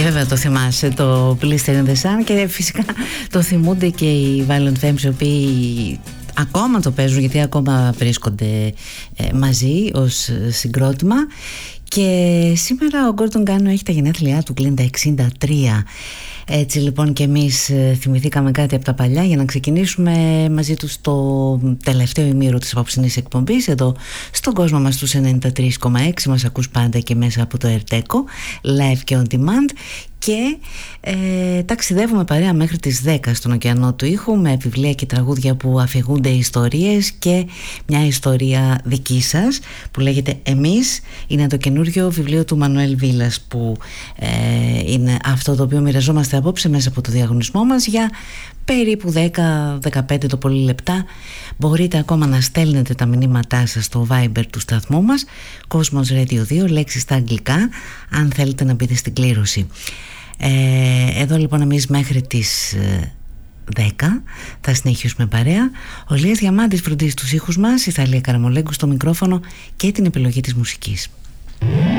Βέβαια το θυμάσαι το Please Turn the Sun, και φυσικά το θυμούνται και οι Violent Femmes, οι οποίοι ακόμα το παίζουν, γιατί ακόμα βρίσκονται μαζί ως συγκρότημα. Και σήμερα ο Gordon Gano έχει τα γενέθλιά του, κλείνει τα 63. Έτσι λοιπόν και εμείς θυμηθήκαμε κάτι από τα παλιά για να ξεκινήσουμε μαζί του το τελευταίο ημίρο της απόψινής εκπομπής εδώ στον κόσμο μας στους 93,6. Μας ακούς πάντα και μέσα από το Ερτέκο, live και on demand. Και ταξιδεύουμε παρέα μέχρι τις 10 στον ωκεανό του ήχου, με βιβλία και τραγούδια που αφηγούνται ιστορίες, και μια ιστορία δική σας που λέγεται «Εμείς». Είναι το καινούριο βιβλίο του Μανουέλ Βίλας, που είναι αυτό το οποίο μοιραζόμαστε απόψε μέσα από το διαγωνισμό μας για περίπου 10-15 το πολύ λεπτά. Μπορείτε ακόμα να στέλνετε τα μηνύματά σας στο Viber του σταθμού μας, Cosmos Radio 2, λέξεις στα αγγλικά, αν θέλετε να μπείτε στην κλήρωση. Εδώ λοιπόν εμείς μέχρι τις 10 θα συνεχίσουμε παρέα. Ο Λίας Διαμάντης φροντίζει τους ήχους μας, η Θαλία Καραμολέγκου στο μικρόφωνο και την επιλογή της μουσικής.